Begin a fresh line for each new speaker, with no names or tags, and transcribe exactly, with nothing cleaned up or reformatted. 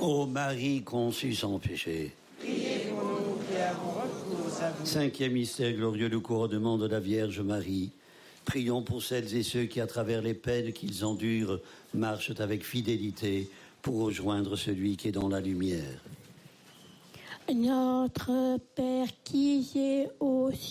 Ô Marie conçue sans péché.
Priez pour nous qui avons recours à vous.
Cinquième mystère glorieux, le couronnement de la Vierge Marie. Prions pour celles et ceux qui, à travers les peines qu'ils endurent, marchent avec fidélité pour rejoindre celui qui est dans la lumière.
Notre Père qui es aux cieux,